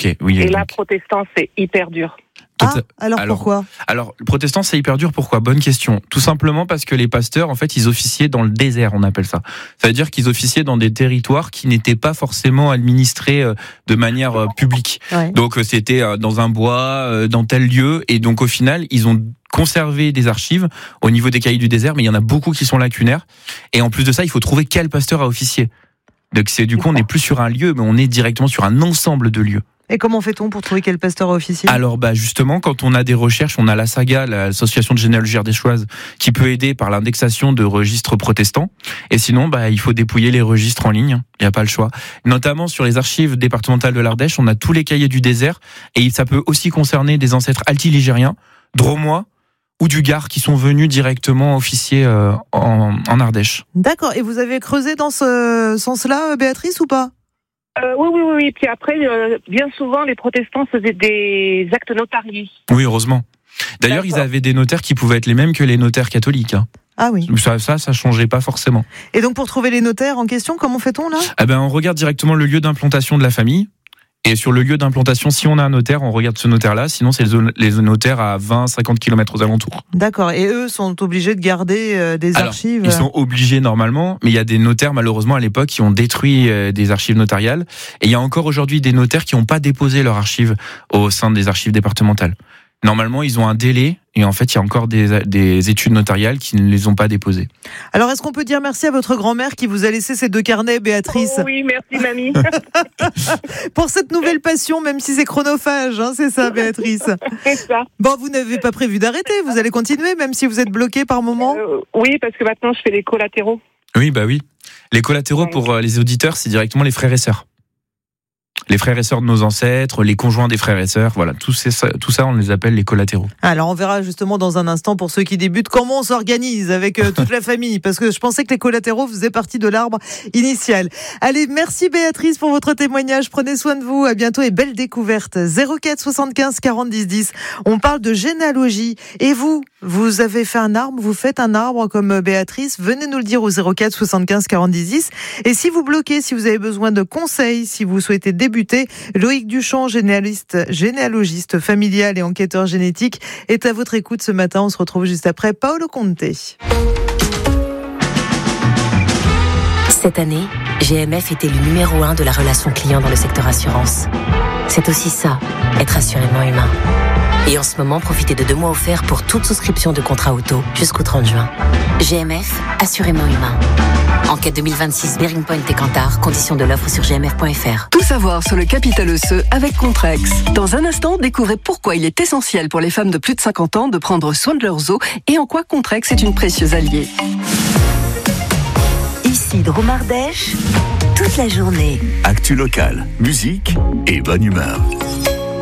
Ok, oui. Et là, protestant, c'est hyper dur. Alors pourquoi ? Alors, le protestant, c'est hyper dur. Pourquoi ? Bonne question. Tout simplement parce que les pasteurs, en fait, ils officiaient dans le désert, on appelle ça. Ça veut dire qu'ils officiaient dans des territoires qui n'étaient pas forcément administrés de manière publique. Ouais. Donc, c'était dans un bois, dans tel lieu. Et donc, au final, ils ont conservé des archives au niveau des cahiers du désert, mais il y en a beaucoup qui sont lacunaires. Et en plus de ça, il faut trouver quel pasteur a officié. Donc, du coup, on n'est plus sur un lieu, mais on est directement sur un ensemble de lieux. Et comment fait-on pour trouver quel pasteur officiel ? Alors justement, quand on a des recherches, on a la SAGA, l'association de généalogie ardéchoise, qui peut aider par l'indexation de registres protestants. Et sinon, il faut dépouiller les registres en ligne. Il n'y a pas le choix. Notamment sur les archives départementales de l'Ardèche, on a tous les cahiers du désert. Et ça peut aussi concerner des ancêtres altiligériens, dromois ou du Gard qui sont venus directement officier en Ardèche. D'accord. Et vous avez creusé dans ce sens-là, Béatrice, ou pas ? Oui. Puis après, bien souvent, les protestants faisaient des actes notariés. Oui, heureusement. D'ailleurs, D'accord. ils avaient des notaires qui pouvaient être les mêmes que les notaires catholiques. Ah oui. Ça changeait pas forcément. Et donc, pour trouver les notaires en question, comment fait-on là ? On regarde directement le lieu d'implantation de la famille. Et sur le lieu d'implantation, si on a un notaire, on regarde ce notaire-là. Sinon, c'est les notaires à 20-50 km aux alentours. D'accord. Et eux sont obligés de garder des archives ? Ils sont obligés normalement, mais il y a des notaires, malheureusement, à l'époque, qui ont détruit des archives notariales. Et il y a encore aujourd'hui des notaires qui n'ont pas déposé leurs archives au sein des archives départementales. Normalement, ils ont un délai, et en fait, il y a encore des études notariales qui ne les ont pas déposées. Alors, est-ce qu'on peut dire merci à votre grand-mère qui vous a laissé ces 2 carnets, Béatrice ? Oh oui, merci mamie. Pour cette nouvelle passion, même si c'est chronophage, c'est ça, Béatrice. C'est ça. Bon, vous n'avez pas prévu d'arrêter, vous allez continuer, même si vous êtes bloqué par moment ? Oui, parce que maintenant, je fais les collatéraux. Oui. Les collatéraux, pour les auditeurs, c'est directement les frères et sœurs. Les frères et sœurs de nos ancêtres, les conjoints des frères et sœurs, voilà, tout ça, on les appelle les collatéraux. Alors, on verra justement dans un instant, pour ceux qui débutent, comment on s'organise avec toute la famille, parce que je pensais que les collatéraux faisaient partie de l'arbre initial. Allez, merci Béatrice pour votre témoignage, prenez soin de vous, à bientôt et belle découverte. 04 75 40 10 10, on parle de généalogie, et vous avez fait un arbre, vous faites un arbre comme Béatrice, venez nous le dire au 04 75 40 10 10, et si vous bloquez, si vous avez besoin de conseils, si vous souhaitez débuter, Loïc Duchamp, généalogiste familial et enquêteur génétique, est à votre écoute ce matin. On se retrouve juste après Paolo Conte. Cette année, GMF est élu numéro 1 de la relation client dans le secteur assurance. C'est aussi ça, être assurément humain. Et en ce moment, profitez de 2 mois offerts pour toute souscription de contrat auto jusqu'au 30 juin. GMF, assurément humain. Enquête 2026, Bearing Point et Kantar. Conditions de l'offre sur gmf.fr. Tout savoir sur le capital osseux avec Contrex. Dans un instant, découvrez pourquoi il est essentiel pour les femmes de plus de 50 ans de prendre soin de leurs os et en quoi Contrex est une précieuse alliée. Ici Drôme Ardèche, toute la journée. Actu locale, musique et bonne humeur.